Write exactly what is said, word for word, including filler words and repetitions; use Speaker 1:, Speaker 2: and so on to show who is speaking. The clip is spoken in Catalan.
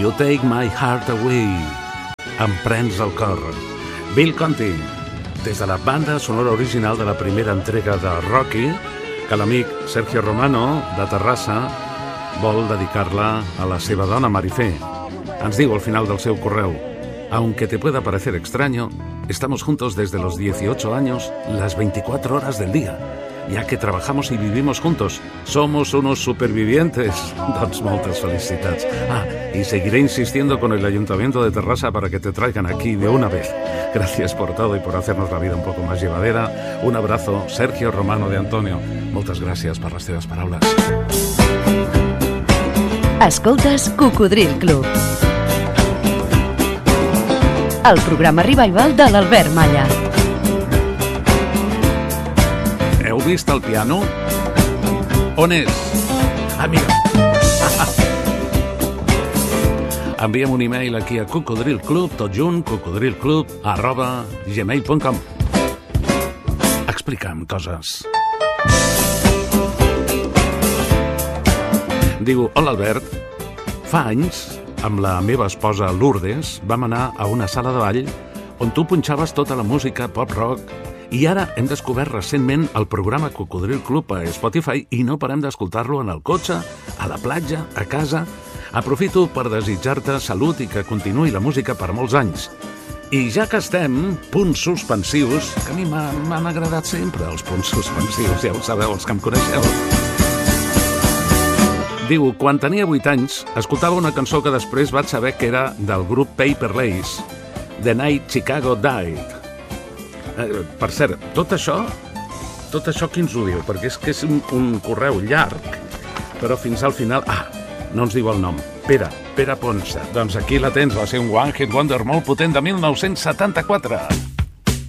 Speaker 1: You Take My Heart Away. Em prens el cor. Bill Conti, des de la banda sonora original de la primera entrega de Rocky, que l'amic Sergio Romano, de Terrassa, vol dedicar-la a la seva dona Marifé. Ens diu al final del seu correu: aunque te pueda parecer extraño, estamos juntos desde los dieciocho años, las veinticuatro horas del día. Ya que trabajamos y vivimos juntos, somos unos supervivientes. Doncs moltes felicitats. Ah, y seguiré insistiendo con el Ayuntamiento de Terrassa para que te traigan aquí de una vez. Gracias por todo y por hacernos la vida un poco más llevadera. Un abrazo, Sergio Romano de Antonio. Moltes gràcies per les teves paraules.
Speaker 2: Escoltes Cocodril Club, el programa revival de l'Albert Malla.
Speaker 1: Heu vist el piano? On és? Ah, mira. Envia'm un e-mail aquí a cocodrilclub, tot junt, cocodrilclub, arroba gmail punt com. Explica'm coses. Diu: hola Albert, fa anys, amb la meva esposa Lourdes, vam anar a una sala de ball on tu punxaves tota la música pop-rock. I ara hem descobert recentment el programa Cocodril Club a Spotify i no parem d'escoltar-lo en el cotxe, a la platja, a casa. Aprofito per desitjar-te salut i que continuï la música per molts anys. I ja que estem, punts suspensius, que a mi m'han agradat sempre els punts suspensius, ja ho sabeu, els que em coneixeu. Diu: quan tenia vuit anys, escoltava una cançó que després vaig saber que era del grup Paper Lace, The Night Chicago Died. Eh, per cert, tot això, tot això qui ens ho diu? Perquè és que és un, un correu llarg, però fins al final... Ah, no ens diu el nom. Pere, Pere Ponsa. Doncs aquí la tens, va ser un One Hit Wonder molt potent de mil nou-cents setanta-quatre.